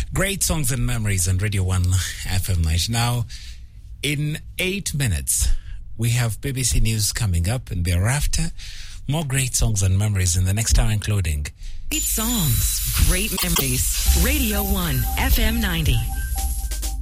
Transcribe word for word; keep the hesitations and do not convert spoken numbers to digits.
Great songs and memories on Radio one F M ninety. Now, in eight minutes, we have B B C News coming up, and thereafter, more great songs and memories in the next hour, including great songs, great memories. Radio one F M ninety.